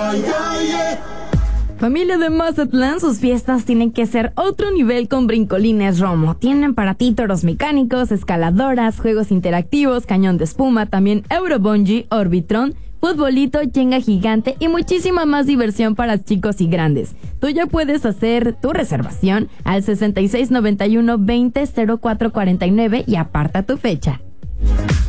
Familia de Mazatlán, sus fiestas tienen que ser otro nivel con Brincolines Romo. Tienen para ti toros mecánicos, escaladoras, juegos interactivos, cañón de espuma, también Eurobungee, Orbitron, futbolito, jenga gigante y muchísima más diversión para chicos y grandes. Tú ya puedes hacer tu reservación al 6691 20 0449 y aparta tu fecha.